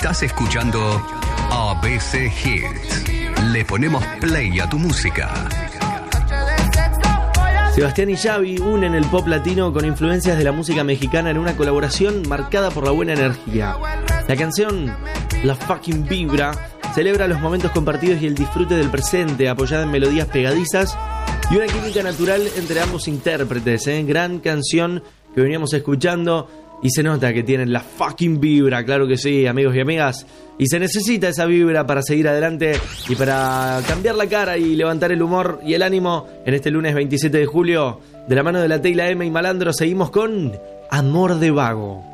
Estás escuchando ABC Hits. Le ponemos play a tu música. Sebastián y Xavi unen el pop latino con influencias de la música mexicana en una colaboración marcada por la buena energía. La canción La Fucking Vibra celebra los momentos compartidos y el disfrute del presente, apoyada en melodías pegadizas y una química natural entre ambos intérpretes. Gran canción que veníamos escuchando y se nota que tienen la fucking vibra, claro que sí, amigos y amigas. Y se necesita esa vibra para seguir adelante y para cambiar la cara y levantar el humor y el ánimo en este lunes 27 de julio. De la mano de la Teyla M y Malandro seguimos con Amor de Vago.